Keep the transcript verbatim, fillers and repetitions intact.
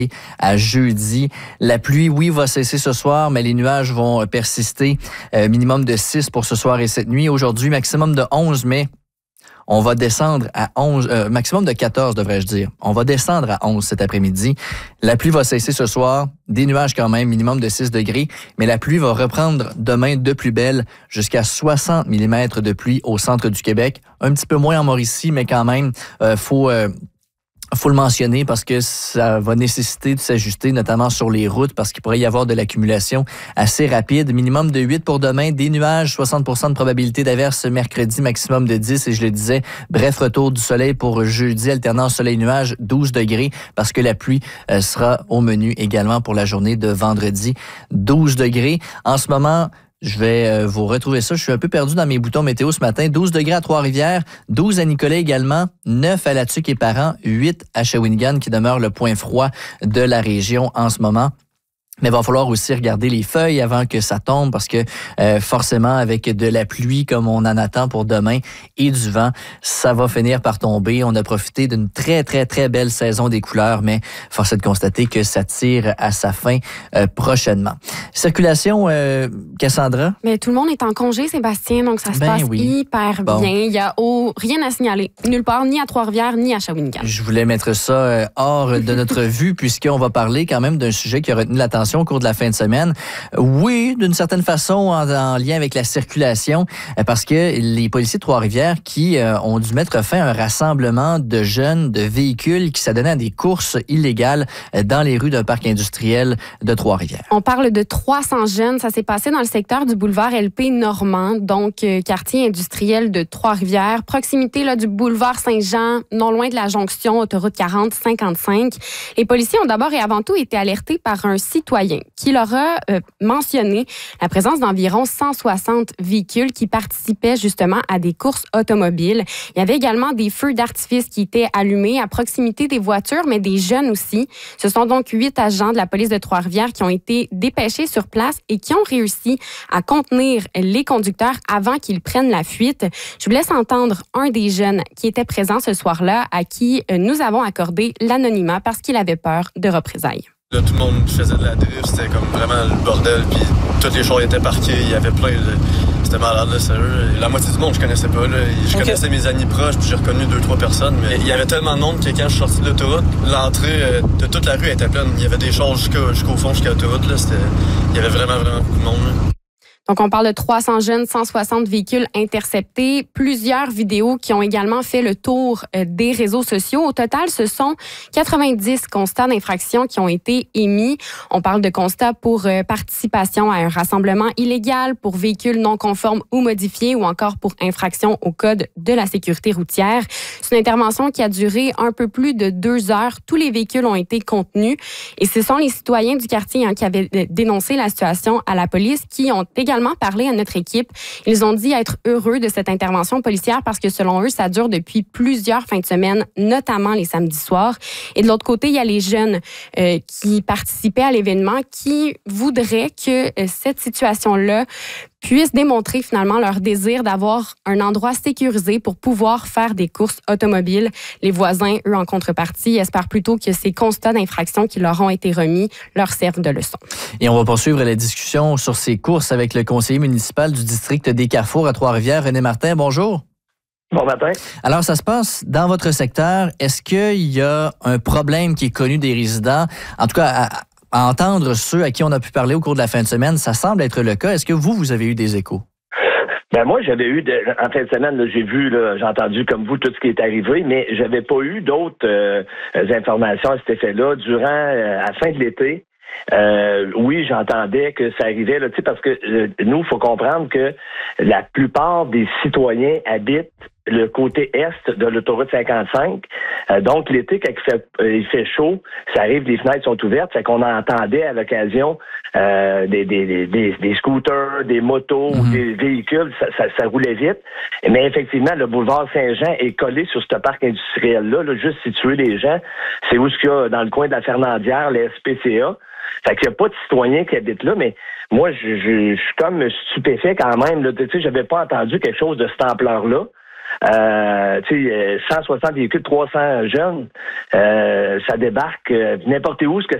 à jeudi. La pluie, oui, va cesser ce soir, mais les nuages vont persister. Euh, minimum de six pour ce soir et cette nuit. Aujourd'hui, maximum de onze, mais on va descendre à onze, euh, maximum de quatorze, devrais-je dire. On va descendre à onze cet après-midi. La pluie va cesser ce soir. Des nuages quand même, minimum de six degrés. Mais la pluie va reprendre demain de plus belle jusqu'à soixante millimètres de pluie au centre du Québec. Un petit peu moins en Mauricie, mais quand même, euh, faut... Euh, faut le mentionner parce que ça va nécessiter de s'ajuster, notamment sur les routes, parce qu'il pourrait y avoir de l'accumulation assez rapide. Minimum de huit pour demain, des nuages, soixante pour cent de probabilité d'averse mercredi, maximum de dix, et je le disais, bref retour du soleil pour jeudi, alternant soleil-nuage, douze degrés, parce que la pluie euh, sera au menu également pour la journée de vendredi, douze degrés. En ce moment, je vais euh, vous retrouver ça. Je suis un peu perdu dans mes boutons météo ce matin. douze degrés à Trois-Rivières, douze à Nicolet également, neuf à La Tuque et Parent, huit à Shawinigan qui demeure le point froid de la région en ce moment. Mais il va falloir aussi regarder les feuilles avant que ça tombe parce que euh, forcément, avec de la pluie comme on en attend pour demain et du vent, ça va finir par tomber. On a profité d'une très, très, très belle saison des couleurs, mais force est de constater que ça tire à sa fin euh, prochainement. Circulation, euh, Cassandra? Mais tout le monde est en congé, Sébastien, donc ça se ben passe oui. hyper bon. bien. Il n'y a oh, rien à signaler. Nulle part, ni à Trois-Rivières, ni à Shawinigan. Je voulais mettre ça euh, hors de notre vue puisqu'on va parler quand même d'un sujet qui a retenu l'attention au cours de la fin de semaine. Oui, d'une certaine façon, en, en lien avec la circulation, parce que les policiers de Trois-Rivières qui euh, ont dû mettre fin à un rassemblement de jeunes, de véhicules qui s'adonnaient à des courses illégales dans les rues d'un parc industriel de Trois-Rivières. On parle de trois cents jeunes. Ça s'est passé dans le secteur du boulevard L P Normand, donc euh, quartier industriel de Trois-Rivières, proximité là, du boulevard Saint-Jean, non loin de la jonction autoroute quarante cinquante-cinq. Les policiers ont d'abord et avant tout été alertés par un citoyen qui leur a euh, mentionné la présence d'environ cent soixante véhicules qui participaient justement à des courses automobiles. Il y avait également des feux d'artifice qui étaient allumés à proximité des voitures, mais des jeunes aussi. Ce sont donc huit agents de la police de Trois-Rivières qui ont été dépêchés sur place et qui ont réussi à contenir les conducteurs avant qu'ils prennent la fuite. Je vous laisse entendre un des jeunes qui était présent ce soir-là, à qui nous avons accordé l'anonymat parce qu'il avait peur de représailles. Là, tout le monde faisait de la drift, c'était comme vraiment le bordel, puis tous les chars étaient parqués, il y avait plein de... C'était malade, là, sérieux. La moitié du monde, je connaissais pas, là. Je okay. connaissais mes amis proches, puis j'ai reconnu deux, trois personnes, mais il y avait tellement de monde que quand je suis sorti de l'autoroute, l'entrée de toute la rue était pleine. Il y avait des chars jusqu'au, jusqu'au fond, jusqu'à l'autoroute, là. C'était... Il y avait vraiment, vraiment beaucoup de monde, là. Donc, on parle de trois cents jeunes, cent soixante véhicules interceptés, plusieurs vidéos qui ont également fait le tour des réseaux sociaux. Au total, ce sont quatre-vingt-dix constats d'infraction qui ont été émis. On parle de constats pour participation à un rassemblement illégal, pour véhicules non conformes ou modifiés, ou encore pour infraction au code de la sécurité routière. C'est une intervention qui a duré un peu plus de deux heures. Tous les véhicules ont été contenus. Et ce sont les citoyens du quartier hein, qui avaient dénoncé la situation à la police qui ont également parlé à notre équipe. Ils ont dit être heureux de cette intervention policière parce que selon eux, ça dure depuis plusieurs fins de semaine, notamment les samedis soirs. Et de l'autre côté, il y a les jeunes euh, qui participaient à l'événement qui voudraient que euh, cette situation-là puissent démontrer finalement leur désir d'avoir un endroit sécurisé pour pouvoir faire des courses automobiles. Les voisins, eux, en contrepartie, espèrent plutôt que ces constats d'infraction qui leur ont été remis leur servent de leçon. Et on va poursuivre la discussion sur ces courses avec le conseiller municipal du district des Carrefours à Trois-Rivières, René Martin. Bonjour. Bon matin. Alors, ça se passe dans votre secteur. Est-ce qu'il y a un problème qui est connu des résidents? En tout cas, à, à entendre ceux à qui on a pu parler au cours de la fin de semaine, ça semble être le cas. Est-ce que vous, vous avez eu des échos? Ben moi, j'avais eu, de, en fin de semaine, là, j'ai vu, là, j'ai entendu comme vous tout ce qui est arrivé, mais j'avais pas eu d'autres euh, informations à cet effet-là. Durant euh, à la fin de l'été, Euh, oui, j'entendais que ça arrivait, là, tu sais, parce que euh, nous, il faut comprendre que la plupart des citoyens habitent le côté est de l'autoroute cinquante-cinq. Euh, donc, l'été, quand il fait, euh, il fait chaud, ça arrive, les fenêtres sont ouvertes, fait qu'on entendait à l'occasion euh, des, des, des, des scooters, des motos, mm-hmm. des véhicules, ça, ça, ça roulait vite. Mais effectivement, le boulevard Saint-Jean est collé sur ce parc industriel-là, là, juste situer les gens. C'est où ce qu'il y a dans le coin de la Fernandière, la S P C A. Fait qu'il n'y a pas de citoyens qui habitent là, mais moi, je, je, je suis comme stupéfait quand même. Là. Tu sais, j'avais pas entendu quelque chose de cette ampleur-là. euh, tu sais, cent soixante véhicules, trois cents jeunes, euh, ça débarque euh, n'importe où, ce que